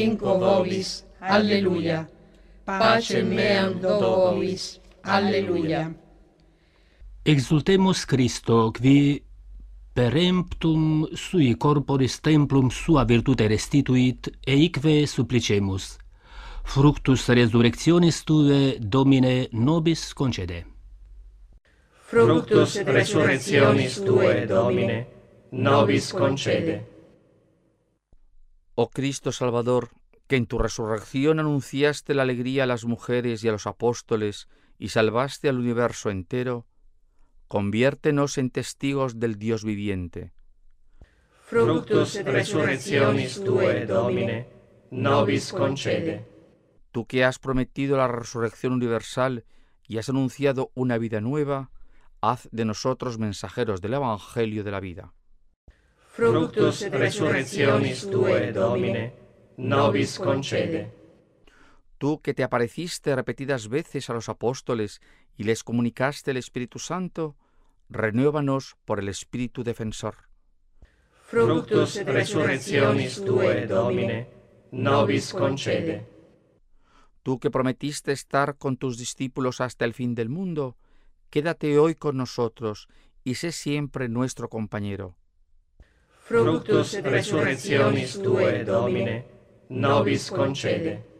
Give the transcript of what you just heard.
vinco vobis, alleluia. Pacem meam do vobis, alleluia. Exultemus Christo, qui peremptum sui corporis templum sua virtute restituit, eique supplicemus. Fructus resurrectionis Tue, Domine, nobis concede. Fructus resurrectionis Tue, Domine, nobis concede. Oh Cristo Salvador, que en tu resurrección anunciaste la alegría a las mujeres y a los apóstoles y salvaste al universo entero, conviértenos en testigos del Dios viviente. Fructus resurrectionis Tue, Domine, nobis concede. Tú que has prometido la resurrección universal y has anunciado una vida nueva, haz de nosotros mensajeros del Evangelio de la vida. Fructus resurrectionis Tue, Domine, nobis concede. Tú que te apareciste repetidas veces a los apóstoles y les comunicaste el Espíritu Santo, renuévanos por el Espíritu defensor. Fructus resurrectionis Tue, Domine, nobis concede. Tú que prometiste estar con tus discípulos hasta el fin del mundo, quédate hoy con nosotros y sé siempre nuestro compañero. Fructus resurrectionis Tue, Domine, nobis concede.